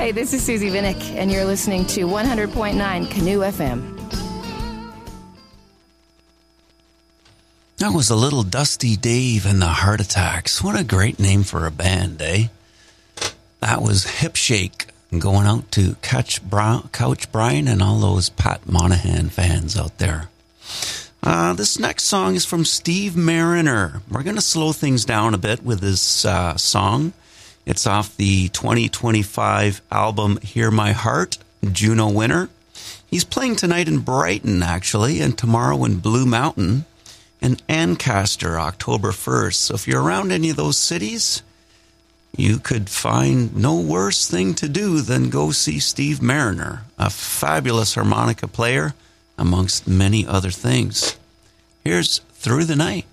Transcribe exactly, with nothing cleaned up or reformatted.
Hey, this is Susie Vinnick, and you're listening to one hundred point nine Canoe F M. That was a little Dusty Dave and the Heart Attacks. What a great name for a band, eh? That was Hip Shake, going out to Couch, Brown, Couch Brian and all those Pat Monahan fans out there. Uh, this next song is from Steve Mariner. We're going to slow things down a bit with this uh, song. It's off the twenty twenty-five album Hear My Heart, Juno winner. He's playing tonight in Brighton, actually, and tomorrow in Blue Mountain and Ancaster, October first. So if you're around any of those cities, you could find no worse thing to do than go see Steve Mariner, a fabulous harmonica player, amongst many other things. Here's Through the Night.